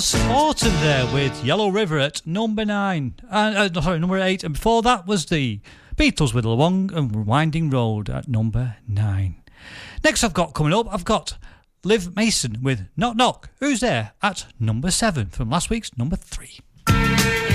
was Autumn there with Yellow River at number 9. Number 8. And before that was the Beatles with A Long and Winding Road at number 9. Next I've got Liv Mason with Knock Knock, Who's There at number 7 from last week's number 3.